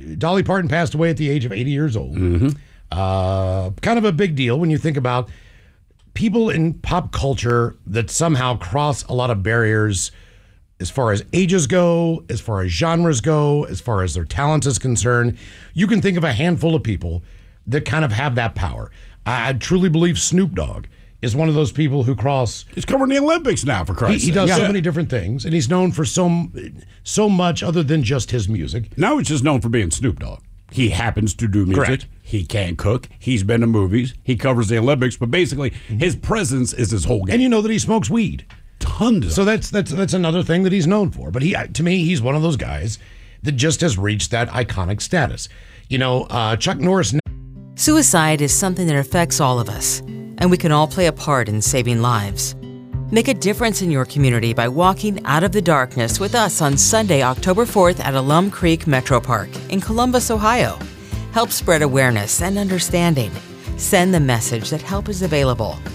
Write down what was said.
Dolly Parton passed away at the age of 80 years old. Kind of a big deal when you think about people in pop culture that somehow cross a lot of barriers as far as ages go, as far as genres go, as far as their talent is concerned. You can think of a handful of people that kind of have that power. I truly believe Snoop Dogg is one of those people who cross. He's covering the Olympics now, for Christ's sake. He does so many different things, and he's known for so much other than just his music. Now he's just known for being Snoop Dogg. He happens to do music. Correct. He can cook. He's been to movies. He covers the Olympics, but basically his presence is his whole game. And you know that he smokes weed. Tons of So that's another thing that he's known for. But to me, he's one of those guys that just has reached that iconic status. You know, Chuck Norris. Suicide is something that affects all of us, and we can all play a part in saving lives. Make a difference in your community by walking out of the darkness with us on Sunday, October 4th at Alum Creek Metro Park in Columbus, Ohio. Help spread awareness and understanding. Send the message that help is available.